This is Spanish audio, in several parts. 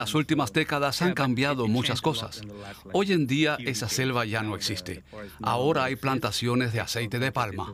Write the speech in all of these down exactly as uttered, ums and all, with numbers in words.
Las últimas décadas han cambiado muchas cosas. Hoy en día esa selva ya no existe. Ahora hay plantaciones de aceite de palma.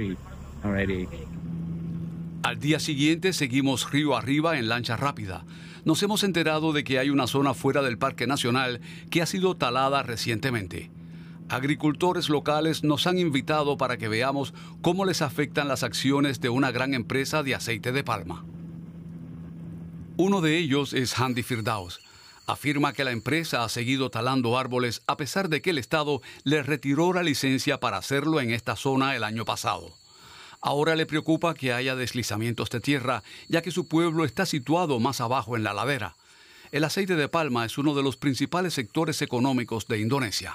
Al día siguiente seguimos río arriba en lancha rápida. Nos hemos enterado de que hay una zona fuera del Parque Nacional que ha sido talada recientemente. Agricultores locales nos han invitado para que veamos cómo les afectan las acciones de una gran empresa de aceite de palma. Uno de ellos es Handy Firdaus. Afirma que la empresa ha seguido talando árboles a pesar de que el Estado le retiró la licencia para hacerlo en esta zona el año pasado. Ahora le preocupa que haya deslizamientos de tierra, ya que su pueblo está situado más abajo en la ladera. El aceite de palma es uno de los principales sectores económicos de Indonesia.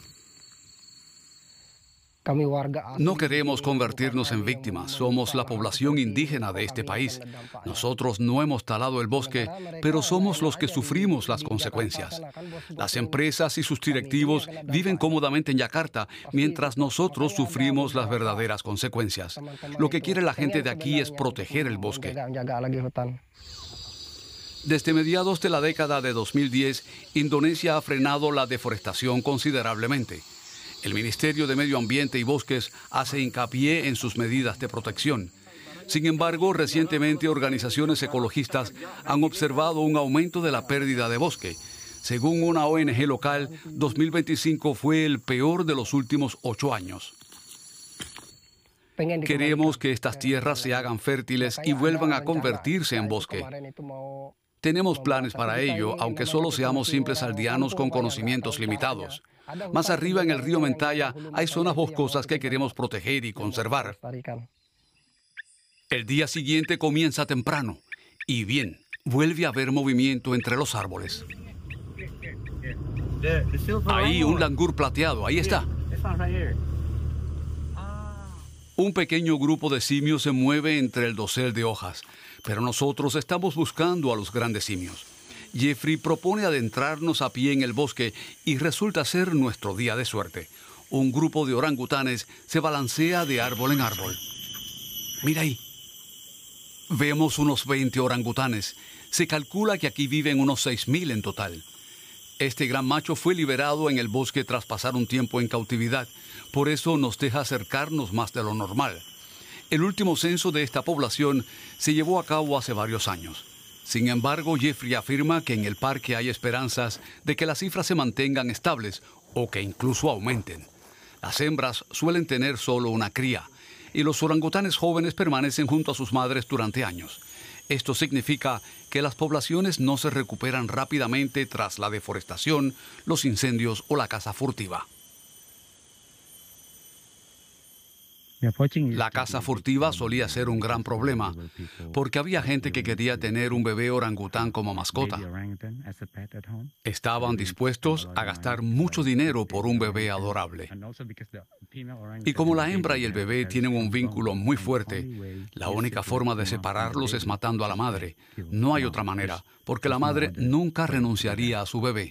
No queremos convertirnos en víctimas. Somos la población indígena de este país. Nosotros no hemos talado el bosque, pero somos los que sufrimos las consecuencias. Las empresas y sus directivos viven cómodamente en Yakarta, mientras nosotros sufrimos las verdaderas consecuencias. Lo que quiere la gente de aquí es proteger el bosque. Desde mediados de la década de dos mil diez, Indonesia ha frenado la deforestación considerablemente. El Ministerio de Medio Ambiente y Bosques hace hincapié en sus medidas de protección. Sin embargo, recientemente organizaciones ecologistas han observado un aumento de la pérdida de bosque. Según una O N G local, dos mil veinticinco fue el peor de los últimos ocho años. Queremos que estas tierras se hagan fértiles y vuelvan a convertirse en bosque. Tenemos planes para ello, aunque solo seamos simples aldeanos con conocimientos limitados. Más arriba en el río Mentaya hay zonas boscosas que queremos proteger y conservar. El día siguiente comienza temprano. Y bien, vuelve a haber movimiento entre los árboles. Ahí un langur plateado, ahí está. Un pequeño grupo de simios se mueve entre el dosel de hojas, pero nosotros estamos buscando a los grandes simios. Jeffrey propone adentrarnos a pie en el bosque y resulta ser nuestro día de suerte. Un grupo de orangutanes se balancea de árbol en árbol. Mira ahí. Vemos unos veinte orangutanes. Se calcula que aquí viven unos seis mil en total. Este gran macho fue liberado en el bosque tras pasar un tiempo en cautividad. Por eso nos deja acercarnos más de lo normal. El último censo de esta población se llevó a cabo hace varios años. Sin embargo, Jeffrey afirma que en el parque hay esperanzas de que las cifras se mantengan estables o que incluso aumenten. Las hembras suelen tener solo una cría y los orangutanes jóvenes permanecen junto a sus madres durante años. Esto significa que las poblaciones no se recuperan rápidamente tras la deforestación, los incendios o la caza furtiva. La caza furtiva solía ser un gran problema, porque había gente que quería tener un bebé orangután como mascota. Estaban dispuestos a gastar mucho dinero por un bebé adorable. Y como la hembra y el bebé tienen un vínculo muy fuerte, la única forma de separarlos es matando a la madre. No hay otra manera, porque la madre nunca renunciaría a su bebé.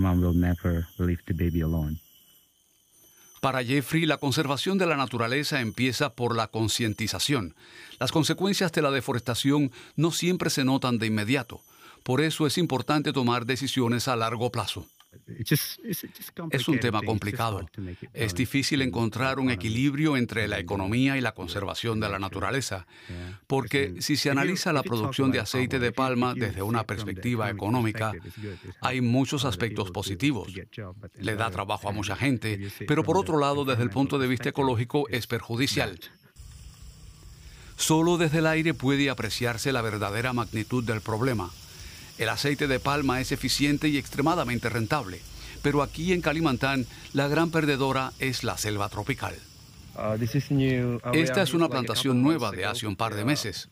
Para Jeffrey, la conservación de la naturaleza empieza por la concientización. Las consecuencias de la deforestación no siempre se notan de inmediato. Por eso es importante tomar decisiones a largo plazo. Es un tema complicado. Es difícil encontrar un equilibrio entre la economía y la conservación de la naturaleza, porque si se analiza la producción de aceite de palma desde una perspectiva económica, hay muchos aspectos positivos. Le da trabajo a mucha gente, pero por otro lado, desde el punto de vista ecológico, es perjudicial. Solo desde el aire puede apreciarse la verdadera magnitud del problema. El aceite de palma es eficiente y extremadamente rentable, pero aquí en Kalimantan la gran perdedora es la selva tropical. Esta es una plantación nueva de hace un par de meses.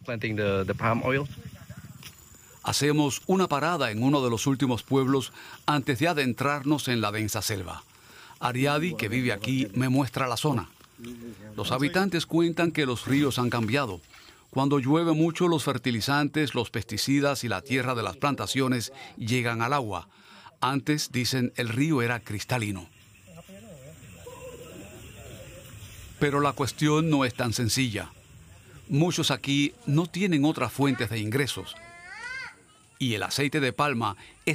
Hacemos una parada en uno de los últimos pueblos antes de adentrarnos en la densa selva. Ariadi, que vive aquí, me muestra la zona. Los habitantes cuentan que los ríos han cambiado. Cuando llueve mucho, los fertilizantes, los pesticidas y la tierra de las plantaciones llegan al agua. Antes, dicen, el río era cristalino. Pero la cuestión no es tan sencilla. Muchos aquí no tienen otras fuentes de ingresos. y el aceite de palma